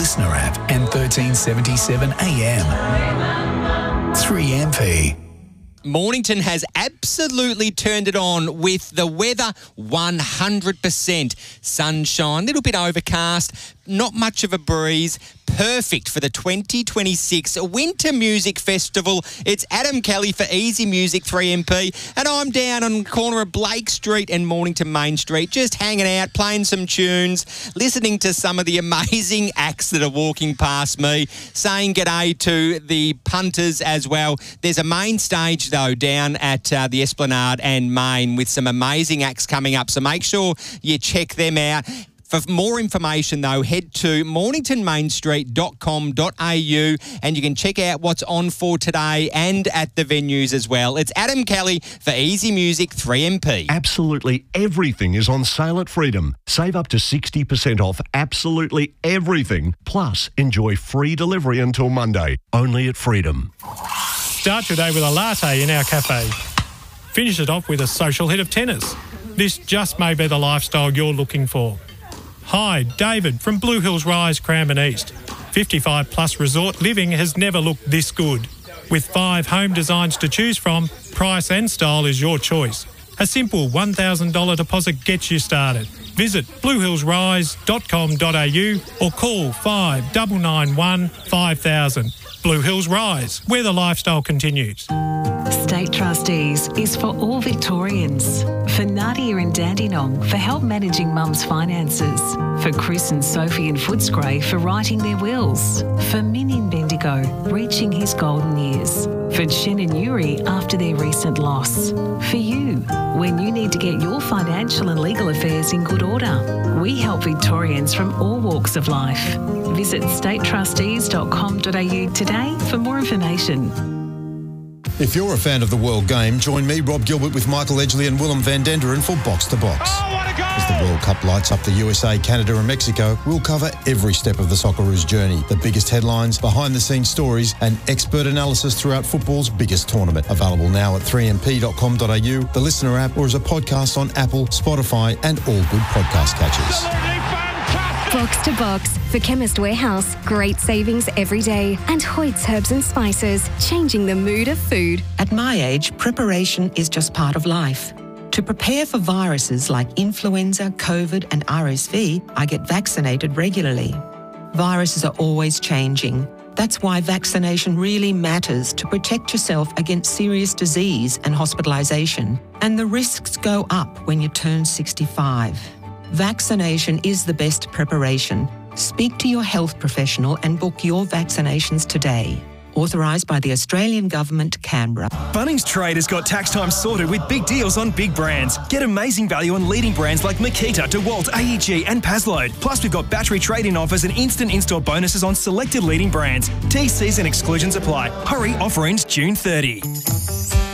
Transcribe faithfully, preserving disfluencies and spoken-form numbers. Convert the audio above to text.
Listener app and thirteen seventy-seven A M. three M P. Mornington has absolutely turned it on with the weather one hundred percent sunshine, little bit overcast, not much of a breeze. Perfect for the twenty twenty-six Winter Music Festival. It's Adam Kelly for Easy Music three M P, and I'm down on the corner of Blake Street and Mornington Main Street, just hanging out, playing some tunes, listening to some of the amazing acts that are walking past me, saying g'day to the punters as well. There's a main stage, though, down at uh, the Esplanade and Main with some amazing acts coming up, so make sure you check them out. For more information, though, head to mornington main street dot com dot a u and you can check out what's on for today and at the venues as well. It's Adam Kelly for Easy Music three M P. Absolutely everything is on sale at Freedom. Save up to sixty percent off absolutely everything. Plus, enjoy free delivery until Monday. Only at Freedom. Start your day with a latte in our cafe. Finish it off with a social hit of tennis. This just may be the lifestyle you're looking for. Hi, David from Blue Hills Rise, Cranbourne East. fifty-five plus resort living has never looked this good. With five home designs to choose from, price and style is your choice. A simple one thousand dollars deposit gets you started. Visit blue hills rise dot com dot a u or call five nine nine one five thousand. Blue Hills Rise, where the lifestyle continues. State Trustees is for all Victorians. For Nadia and Dandenong for help managing mum's finances. For Chris and Sophie in Footscray for writing their wills. For Min in Bendigo, reaching his golden years. For Chen and Yuri after their recent loss. For you, when you need to get your financial and legal affairs in good order. We help Victorians from all walks of life. Visit state trustees dot com dot a u today for more information. If you're a fan of the World Game, join me, Rob Gilbert, with Michael Edgley and Willem van Denderen for Box to Box. Oh, what a goal! As the World Cup lights up the U S A, Canada and Mexico, we'll cover every step of the Socceroos' journey, the biggest headlines, behind-the-scenes stories and expert analysis throughout football's biggest tournament. Available now at three m p dot com dot a u, the Listener app, or as a podcast on Apple, Spotify and all good podcast catchers. Box to Box for Chemist Warehouse. Great savings every day. And Hoyt's Herbs and Spices, changing the mood of food. At my age, preparation is just part of life. To prepare for viruses like influenza, COVID and R S V, I get vaccinated regularly. Viruses are always changing. That's why vaccination really matters to protect yourself against serious disease and hospitalisation. And the risks go up when you turn sixty-five. Vaccination is the best preparation. Speak to your health professional and book your vaccinations today. Authorised by the Australian Government, Canberra. Bunnings Trade has got tax time sorted with big deals on big brands. Get amazing value on leading brands like Makita, DeWalt, A E G and Pazload. Plus, we've got battery trade-in offers and instant install bonuses on selected leading brands. T Cs and exclusions apply. Hurry, offer ends June thirtieth.